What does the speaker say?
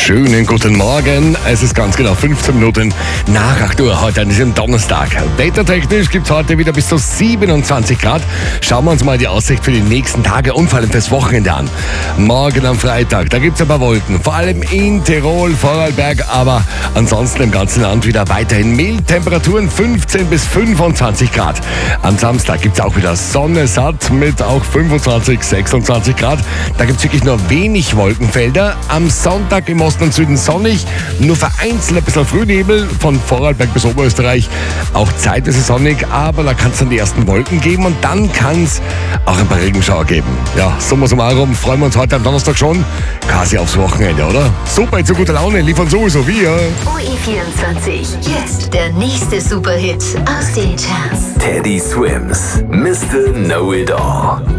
Schönen guten Morgen. Es ist ganz genau 15 Minuten nach 8 Uhr heute an diesem Donnerstag. Wettertechnisch gibt es heute wieder bis zu 27 Grad. Schauen wir uns mal die Aussicht für die nächsten Tage und vor allem fürs Wochenende an. Morgen am Freitag, da gibt es ein paar Wolken, vor allem in Tirol, Vorarlberg, aber ansonsten im ganzen Land wieder weiterhin mild. Temperaturen 15 bis 25 Grad. Am Samstag gibt es auch wieder Sonne satt mit auch 25, 26 Grad. Da gibt es wirklich nur wenig Wolkenfelder. Am Sonntag im Osten und Süden sonnig, nur vereinzelt ein bisschen Frühnebel von Vorarlberg bis Oberösterreich. Auch zeitweise sonnig, aber da kann es dann die ersten Wolken geben und dann kann es auch ein paar Regenschauer geben. Ja, summa summarum freuen wir uns heute am Donnerstag schon quasi aufs Wochenende, oder? Super, zu guter Laune liefern sowieso wir. OE24, jetzt der nächste Superhit aus den Charts. Teddy Swims, Mr. Know It All.